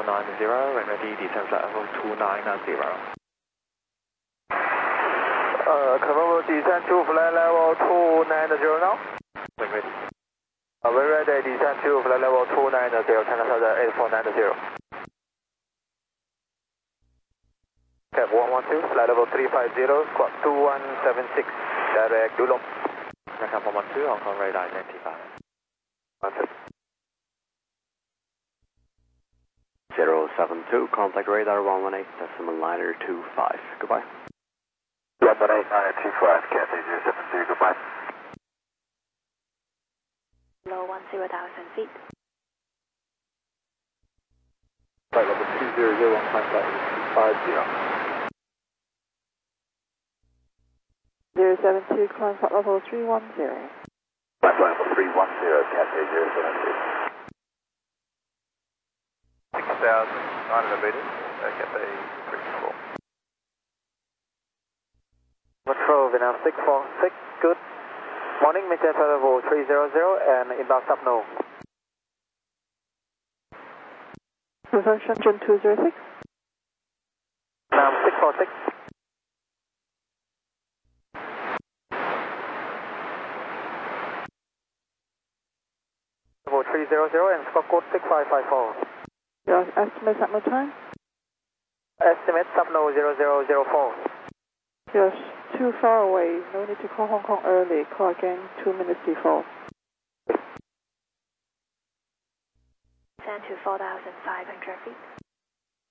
490, and ready descent flight level 290. Confirm descent to flight level 290 now. When ready. When ready, descent to flight level 290, China Southern 8490. Cap 112, flight level 350, squawk 2176, direct Dulong. Cap 112, Hong Kong radar identified. 072, contact radar 118, decimal liner 25. Goodbye. 118, liner 25, Cathay 072, goodbye. Low 10,000 feet. Flight level 200, on time flight 250. 072, climb flight level 310. Flight level 310, Cathay 072. 6,900 meters, Cathay reasonable. Control, Vietnam 646, good. Morning, maintain flight level 300 and inbound stop no. Prevention 206. Vietnam 646. Level 300 and squawk code 6554. Your estimate at no time? Estimate subno 0004. You're too far away. No need to call Hong Kong early. Call again 2 minutes before. Descent to 4,500 feet.